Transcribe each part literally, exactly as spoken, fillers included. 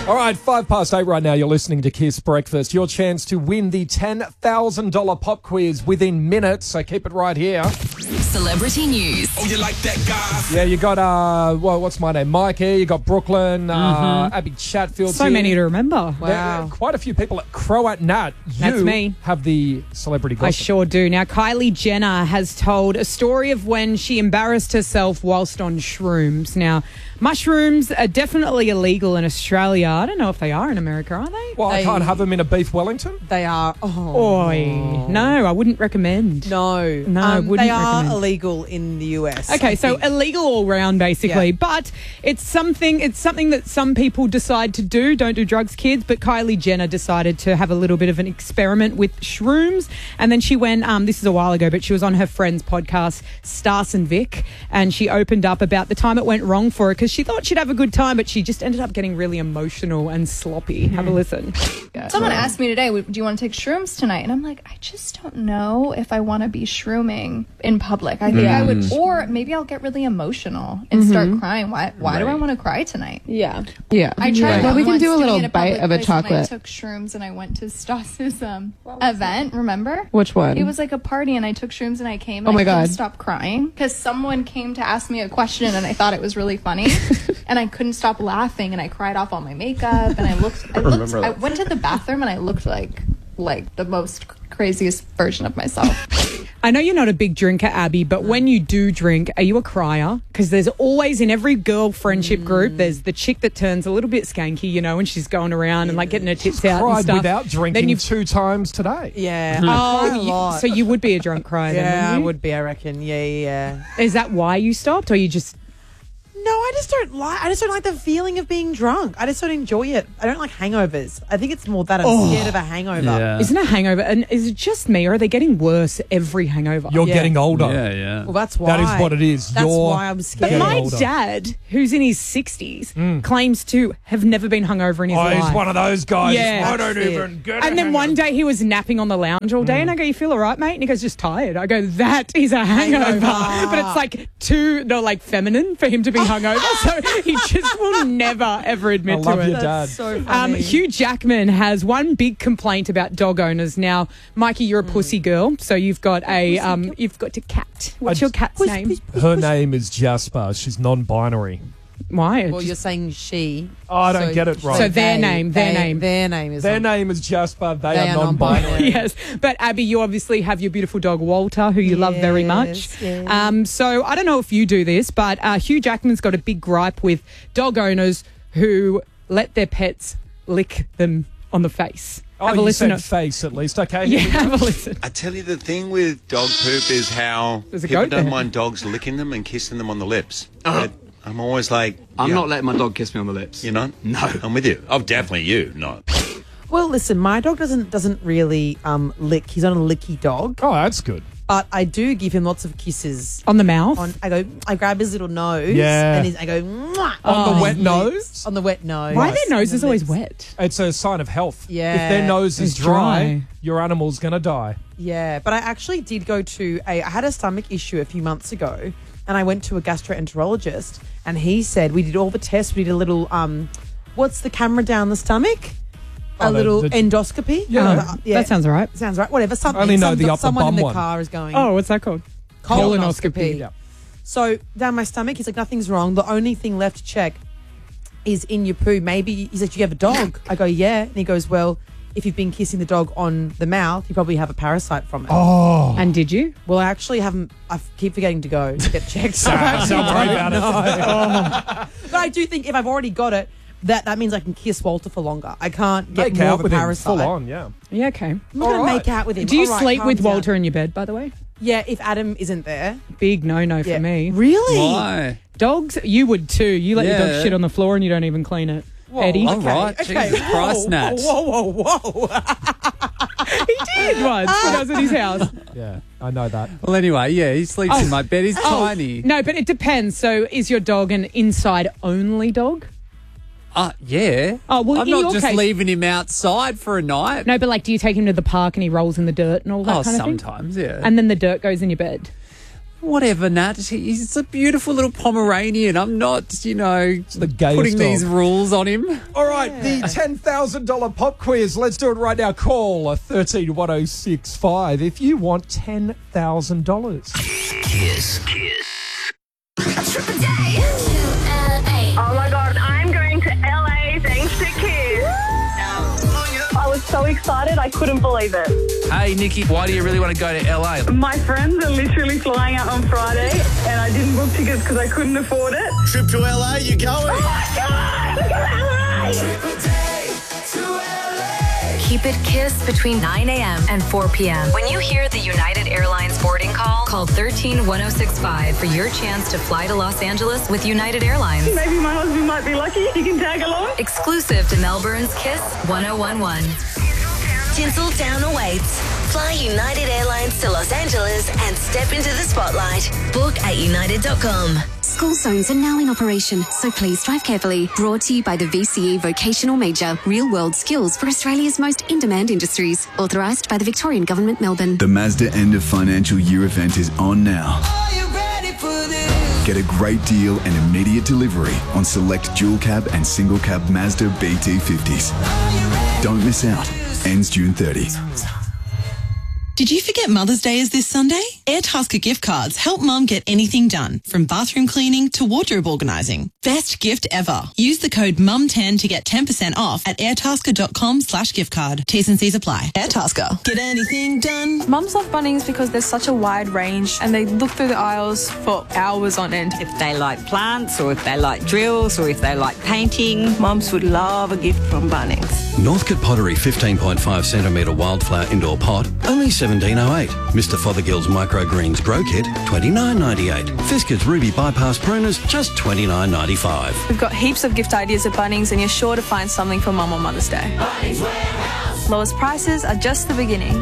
All right, five past eight right now. You're listening to Kiss Breakfast. Your chance to win the ten thousand dollars pop quiz within minutes, so keep it right here. Celebrity news. Oh, you like that, guy? Yeah, you got, uh, well, what's my name? Mike here. You got Brooklyn, uh, Abby Chatfield. So here. many to remember. There are quite a few people at Croat Nat. You That's me. have the celebrity gossip. I sure do. Now, Kylie Jenner has told a story of when she embarrassed herself whilst on shrooms. Now, mushrooms are definitely illegal in Australia. I don't know if they are in America, are they? Well, I They- can't have them in a beef Wellington. They are. Oh, Oi. No, I wouldn't recommend. no. No, I um, wouldn't They are recommend. illegal in the U S. Okay, I so think. illegal all round, basically. Yeah. But it's something. It's something that some people decide to do. Don't do drugs, kids. But Kylie Jenner decided to have a little bit of an experiment with shrooms, and then she went. Um, this is a while ago, but she was on her friend's podcast, Stas and Vic, and she opened up about the time it went wrong for her because she thought she'd have a good time, but she just ended up getting really emotional and sloppy. Have a listen. Someone asked me today, do you want to take shrooms tonight? And I'm like, I just don't know if I want to be shrooming in public. I think I would, or maybe I'll get really emotional and start crying. Why Why do I want to cry tonight? Yeah. Yeah. I tried Well, that we can once do a doing little it at bite public of a place, chocolate. And I took shrooms and I went to Stas's um, event, remember? Which one? It was like a party and I took shrooms and I came and Oh my I couldn't God. stop crying because someone came to ask me a question and I thought it was really funny and I couldn't stop laughing and I cried off all my makeup and I looked, I looked, I went to the bathroom and I looked like, like the most craziest version of myself. I know you're not a big drinker, Abby, but when you do drink, are you a crier? Because there's always, in every girl friendship group, there's the chick that turns a little bit skanky, you know, when she's going around and like getting her tits out and Cried stuff. without drinking Then you've, two times today. Yeah. oh, I cry a you- lot. so you would be a drunk crier then, Yeah, wouldn't I you? would be, I reckon. Yeah, yeah, yeah. Is that why you stopped, or you just... No, I just don't like. I just don't like the feeling of being drunk. I just don't enjoy it. I don't like hangovers. I think it's more that I'm Oh. scared of a hangover. Yeah. Isn't a hangover, and is it just me, or are they getting worse every hangover? You're Yeah. getting older. Yeah, yeah. Well, that's why. That is what it is. That's You're why I'm But scared. getting my older. dad, who's in his sixties, claims to have never been hungover in his Oh, life. he's one of those guys. Yeah. I don't That's it. even get And a then one hangover. day he was napping on the lounge all day, and I go, "You feel all right, mate?" And he goes, "Just tired." I go, "That is a hangover," Hangover. but it's like too, no, like feminine for him to be hungover. So he just will never ever admit I to love it. your dad. That's so Um, funny. Hugh Jackman has one big complaint about dog owners. Now, Mikey, you're a pussy girl, so you've got a um, you've got a cat. What's I- your cat's name? Her name is Jasper. She's non-binary. Why? Well, Just- you're saying she. Oh, I don't get it right. So their name, their they- name. Their name is. Their on- name is Jasper. They, They are are non-binary. non-binary. Yes, but Abby, you obviously have your beautiful dog Walter, who you love very much. Yes, yes. Um, so I don't know if you do this, but uh, Hugh Jackman's got a big gripe with dog owners who let their pets lick them on the face. Oh, have a you listen. said face at least. Okay. Yeah, have a listen. I tell you, the thing with dog poop is how There's a people goat don't there. mind dogs licking them and kissing them on the lips. But I'm always like, I'm yeah, not letting my dog kiss me on the lips. You're not? No. I'm with you. Oh, definitely you, not. Well, listen, my dog doesn't doesn't really um, lick. He's not a licky dog, Oh, that's good. but I do give him lots of kisses. On the mouth. On, I go, I grab his little nose, Yeah. and he's, I go Mwah! On the his wet lips. nose? on the wet nose. Why are their On the noses always lips. wet? It's a sign of health. Yeah. If their nose is It's dry, dry. your animal's going to die. Yeah, but I actually did go to a. I had a stomach issue a few months ago, and I went to a gastroenterologist, and he said we did all the tests. We did a little um, what's the camera down the stomach? Oh, a the- little the- endoscopy. Yeah. Uh, That sounds all right. sounds right. Whatever. Something. only know Some- the upper someone in bum the one. car is going. Oh, what's that called? Colonoscopy. Yeah. So down my stomach, he's like, nothing's wrong. The only thing left to check is in your poo. Maybe he's like, do you have a dog? I go, yeah. And he goes, well, if you've been kissing the dog on the mouth, you probably have a parasite from it. Oh. And did you? Well, I actually haven't. I f- keep forgetting to go to get checked. So I Don't actually worry don't about it. But I do think if I've already got it, that that means I can kiss Walter for longer. I can't get Make more out of a with him parasite. full on, yeah. Yeah, okay. I'm not going All to right. make out with him. Do you All right, sleep calm with down. Walter in your bed, by the way? Yeah, if Adam isn't there. Big no-no for Yeah. me. Really? Why? Dogs, you would too. You let your dog Yeah. shit on the floor and you don't even clean it. Eddie. All right. Jesus Christ, Nat. Whoa, whoa, whoa. He did once when I was at his house. Yeah, I know that. Well, anyway, yeah, he sleeps Oh. in my bed. He's Oh, tiny. no, but it depends. So is your dog an inside-only dog? Uh, yeah. Oh, well, I'm in not your just case- leaving him outside for a night. No, but like, do you take him to the park and he rolls in the dirt and all that oh, kind of thing? sometimes, yeah. And then the dirt goes in your bed. Whatever, Nat. He's a beautiful little Pomeranian. I'm not, you know, the gayest putting dog. these rules on him. All right, the ten thousand dollars pop quiz. Let's do it right now. Call thirteen one oh six five if you want ten thousand dollars. Kiss. Kiss. Oh my God, I'm going to L A thanks to Kiss. I was so excited, I couldn't believe it. Hey, Nikki, why do you really want to go to L A? My friends are literally flying out on Friday, and I didn't book tickets because I couldn't afford it. Trip to L A, you going? Oh my God, look at L A! Keep it Kiss between nine a.m. and four p.m. When you hear the United Airlines boarding call, call thirteen one oh six five for your chance to fly to Los Angeles with United Airlines. Maybe my husband might be lucky. He can tag along. Exclusive to Melbourne's Kiss one oh one one. Tinseltown awaits. Fly United Airlines to Los Angeles and step into the spotlight. Book at united dot com. School zones are now in operation, so please drive carefully. Brought to you by the V C E Vocational Major. Real-world skills for Australia's most in-demand industries. Authorised by the Victorian Government, Melbourne. The Mazda end of financial year event is on now. Are you ready for this? Get a great deal and immediate delivery on select dual cab and single cab Mazda B T fifties. Don't miss out. Ends June thirtieth. Did you forget Mother's Day is this Sunday? Airtasker gift cards help Mum get anything done, from bathroom cleaning to wardrobe organising. Best gift ever. Use the code mum ten to get ten percent off at airtasker.com slash gift card. T's and C's apply. Airtasker. Get anything done. Mums love Bunnings because there's such a wide range and they look through the aisles for hours on end. If they like plants or if they like drills or if they like painting, mums would love a gift from Bunnings. Northcote Pottery fifteen point five centimetre wildflower indoor pot, only seventeen oh eight. Mister Fothergill's Microgreens Grow Kit, twenty-nine ninety-eight. Fiskars Ruby Bypass Pruners, just twenty-nine ninety-five. We've got heaps of gift ideas at Bunnings and you're sure to find something for Mum on Mother's Day. Bunnings Warehouse. Lowest prices are just the beginning.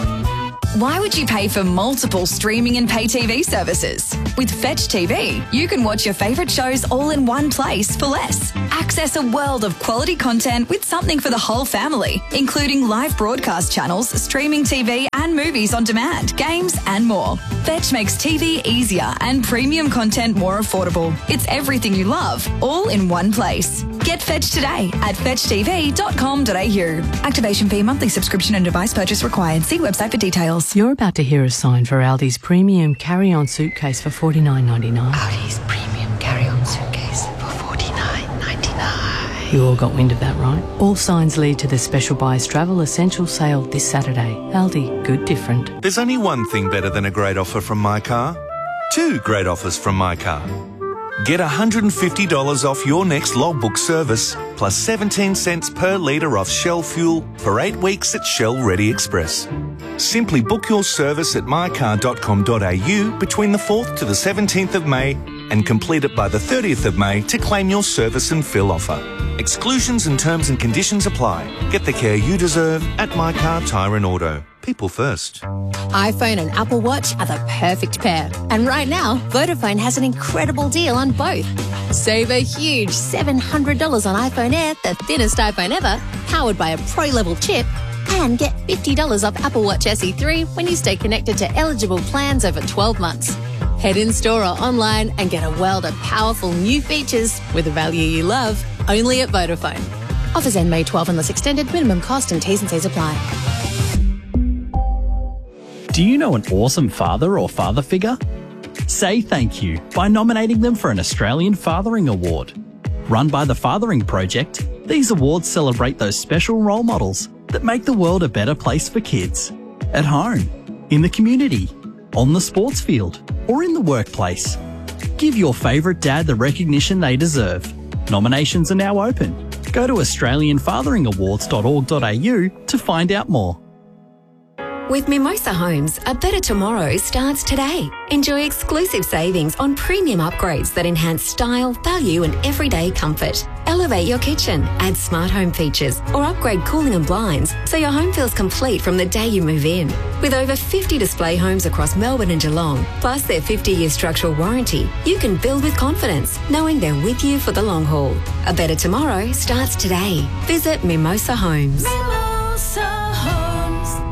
Why would you pay for multiple streaming and pay T V services? With Fetch T V, you can watch your favourite shows all in one place for less. Access a world of quality content with something for the whole family, including live broadcast channels, streaming T V and movies on demand, games and more. Fetch makes T V easier and premium content more affordable. It's everything you love, all in one place. Get Fetch today at fetch t v dot com dot a u. Activation fee, monthly subscription and device purchase required. See website for details. You're about to hear a sign for Aldi's premium carry-on suitcase for forty-nine ninety-nine. Aldi's premium carry-on suitcase for forty-nine ninety-nine. You all got wind of that, right? All signs lead to the special buys travel essential sale this Saturday. Aldi, good different. There's only one thing better than a great offer from My Car. Two great offers from My Car. Get one hundred fifty dollars off your next logbook service, plus seventeen cents per litre off Shell fuel for eight weeks at Shell Ready Express. Simply book your service at my car dot com dot a u between the fourth to the seventeenth of May and complete it by the thirtieth of May to claim your service and fill offer. Exclusions and terms and conditions apply. Get the care you deserve at My Car Tyre and Auto. People first. iPhone and Apple Watch are the perfect pair. And right now, Vodafone has an incredible deal on both. Save a huge seven hundred dollars on iPhone Air, the thinnest iPhone ever, powered by a pro-level chip, and get fifty dollars off Apple Watch S E three when you stay connected to eligible plans over twelve months. Head in store or online and get a world of powerful new features with a value you love, only at Vodafone. Offers end May twelfth unless extended. Minimum cost and T's and C's apply. Do you know an awesome father or father figure? Say thank you by nominating them for an Australian Fathering Award. Run by the Fathering Project, these awards celebrate those special role models that make the world a better place for kids. At home, in the community, on the sports field, or in the workplace. Give your favourite dad the recognition they deserve. Nominations are now open. Go to australian fathering awards dot org dot a u to find out more. With Mimosa Homes, a better tomorrow starts today. Enjoy exclusive savings on premium upgrades that enhance style, value and everyday comfort. Elevate your kitchen, add smart home features or upgrade cooling and blinds so your home feels complete from the day you move in. With over fifty display homes across Melbourne and Geelong, plus their fifty-year structural warranty, you can build with confidence, knowing they're with you for the long haul. A better tomorrow starts today. Visit Mimosa Homes. Mimosa Homes.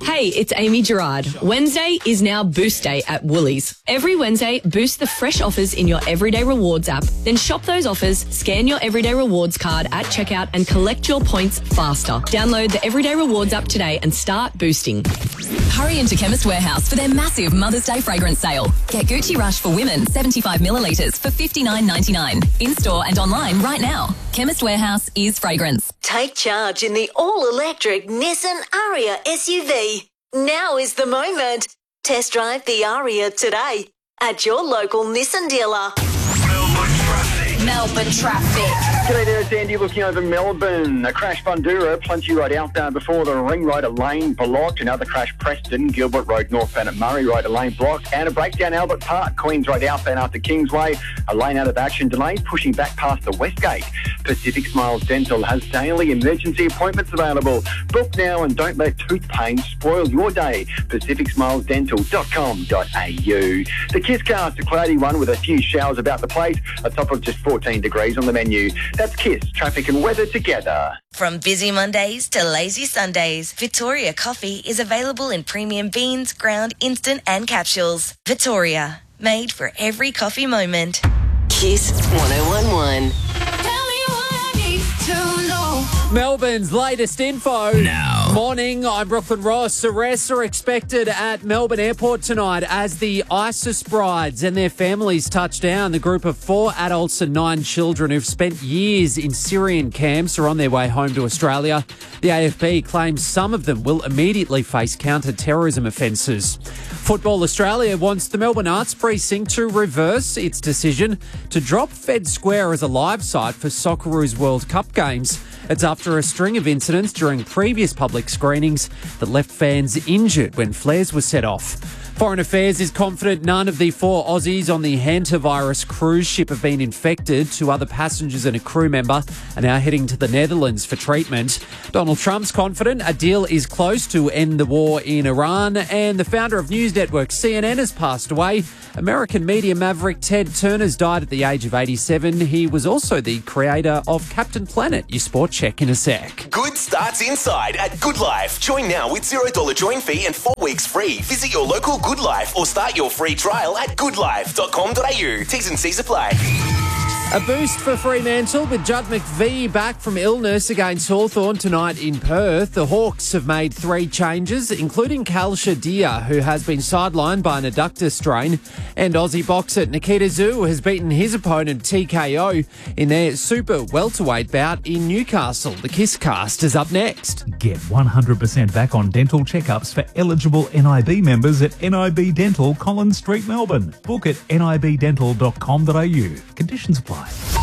Hey, it's Amy Gerard. Wednesday is now Boost Day at Woolies. Every Wednesday, boost the fresh offers in your Everyday Rewards app. Then shop those offers, scan your Everyday Rewards card at checkout and collect your points faster. Download the Everyday Rewards app today and start boosting. Hurry into Chemist Warehouse for their massive Mother's Day fragrance sale. Get Gucci Rush for women, seventy-five millilitres for fifty-nine ninety-nine. In-store and online right now. Chemist Warehouse is fragrance. Take charge in the all-electric Nissan Ariya S U V. Now is the moment. Test drive the Ariya today at your local Nissan dealer. Melbourne traffic. G'day there, it's Andy looking over Melbourne. A crash Bundura, Plenty Road outbound before the Ring Road, a lane blocked. Another crash Preston, Gilbert Road northbound at Murray Road, a lane blocked. And a breakdown Albert Park, Queens Road outbound after Kingsway, a lane out of action, delays pushing back past the Westgate. Pacific Smiles Dental has daily emergency appointments available. Book now and don't let tooth pain spoil your day. pacific smiles dental dot com dot a u. The Kisscast, a cloudy one with a few showers about the place, a top of just fourteen degrees on the menu. That's Kiss, traffic and weather together. From busy Mondays to lazy Sundays, Victoria Coffee is available in premium beans, ground, instant and capsules. Victoria, made for every coffee moment. Kiss one oh one one. Melbourne's latest info. Now. Morning, I'm Brooklyn Ross. Arrests are expected at Melbourne Airport tonight as the ISIS brides and their families touch down. The group of four adults and nine children who've spent years in Syrian camps are on their way home to Australia. The A F B claims some of them will immediately face counter-terrorism offences. Football Australia wants the Melbourne Arts Precinct to reverse its decision to drop Fed Square as a live site for Socceroos World Cup games. It's after a string of incidents during previous public screenings that left fans injured when flares were set off. Foreign Affairs is confident none of the four Aussies on the hantavirus cruise ship have been infected. Two other passengers and a crew member are now heading to the Netherlands for treatment. Donald Trump's confident a deal is close to end the war in Iran. And the founder of news network C N N has passed away. American media maverick Ted Turner's died at the age of eighty-seven. He was also the creator of Captain Planet. Your sport check in a sec. Good starts inside at Good Life. Join now with zero dollars join fee and four weeks free. Visit your local Good Life or start your free trial at good life dot com dot a u. T's and C's apply. A boost for Fremantle with Judd McVie back from illness against Hawthorn tonight in Perth. The Hawks have made three changes, including Kal Shadia, who has been sidelined by an adductor strain, and Aussie boxer Nikita Zoo has beaten his opponent T K O in their super welterweight bout in Newcastle. The Kisscast is up next. Get one hundred percent back on dental checkups for eligible N I B members at N I B Dental, Collins Street, Melbourne. Book at n i b dental dot com dot a u. Conditions apply.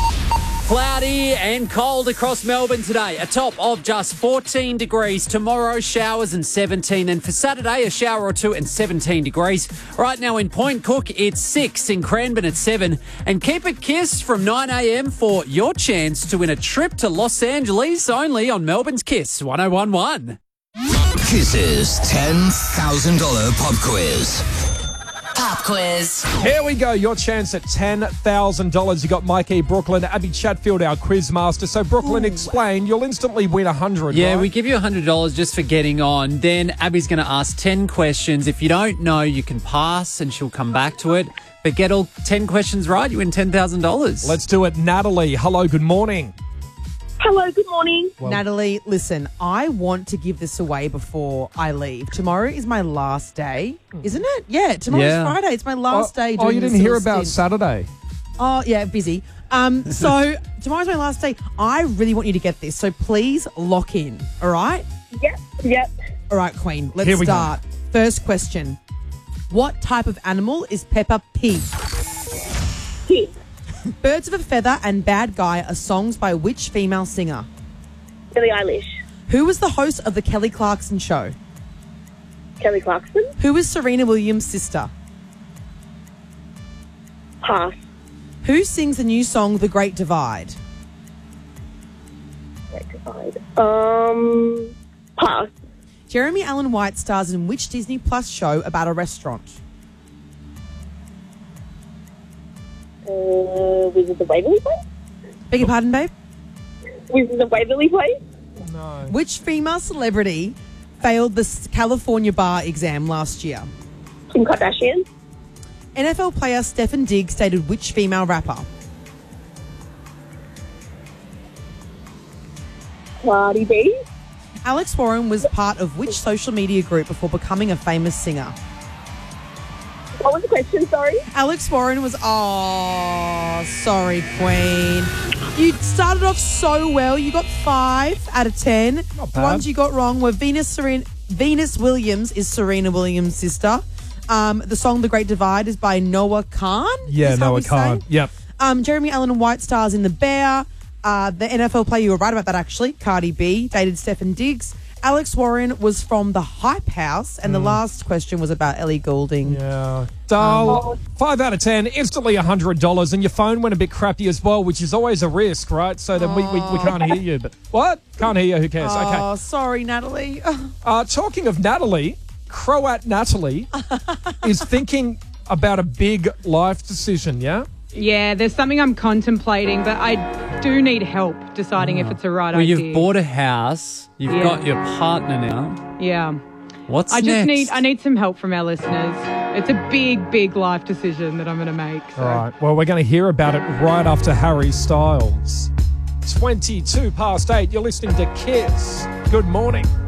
Cloudy and cold across Melbourne today. A top of just fourteen degrees. Tomorrow, showers and seventeen. And for Saturday, a shower or two and seventeen degrees. Right now in Point Cook, it's six. In Cranbourne, it's seven. And keep it Kiss from nine a m for your chance to win a trip to Los Angeles only on Melbourne's Kiss one oh one one. Kiss's ten thousand dollars pop quiz. Pop quiz. Here we go. Your chance at ten thousand dollars. You got Mike E. Brooklyn, Abby Chatfield, our quiz master. So, Brooklyn, Ooh. explain. You'll instantly win one hundred, Yeah, right? we give you one hundred dollars just for getting on. Then Abby's going to ask ten questions. If you don't know, you can pass and she'll come back to it. But get all ten questions right, you win ten thousand dollars. Let's do it. Natalie, hello, good morning. Hello, good morning. Well, Natalie, listen, I want to give this away before I leave. Tomorrow is my last day, isn't it? Yeah, tomorrow's Yeah. Friday. It's my last oh, day. Oh, doing you this didn't hear little about stint. Saturday? Oh, yeah, busy. Um, so tomorrow's my last day. I really want you to get this. So please lock in, all right? Yep, yep. All right, Queen, let's Here we go. start. First question. What type of animal is Peppa Pig? Pig. Birds of a Feather and Bad Guy are songs by which female singer? Billie Eilish. Who was the host of The Kelly Clarkson Show? Kelly Clarkson. Who is Serena Williams' sister? Pass. Who sings the new song The Great Divide? Great Divide. Um, pass. Jeremy Allen White stars in which Disney Plus show about a restaurant? Uh, was it the Waverly Place? Beg your pardon, babe? Was it the Waverly Place? No. Which female celebrity failed the s- California bar exam last year? Kim Kardashian. N F L player Stephen Diggs dated which female rapper? Cardi B. Alex Warren was part of which social media group before becoming a famous singer? What was the question, sorry? Alex Warren was... Oh, sorry, Queen. You started off so well. You got five out of ten. Not The bad. ones you got wrong were Venus Serena, Venus Williams is Serena Williams' sister. Um, the song The Great Divide is by Noah Khan. Yeah, is how Noah we say. Khan. Yep. Um, Jeremy Allen White stars in The Bear. Uh, the N F L player, you were right about that actually, Cardi B, dated Stephen Diggs. Alex Warren was from the Hype House, and the last question was about Ellie Goulding. Yeah. Doll, five out of ten, instantly one hundred dollars, and your phone went a bit crappy as well, which is always a risk, right? So then we, we, we can't hear you. But what? Can't hear you, who cares? Oh, Okay. sorry, Natalie. Uh, talking of Natalie, Croat Natalie is thinking about a big life decision, yeah? Yeah, there's something I'm contemplating, but I do need help deciding if it's a right Well, idea. you've bought a house. You've Yeah. got your partner now. Yeah. What's I just next? need I need some help from our listeners. It's a big, big life decision that I'm going to make. So. All right. Well, we're going to hear about it right after Harry Styles. twenty-two past eight. You're listening to Kiss. Good morning.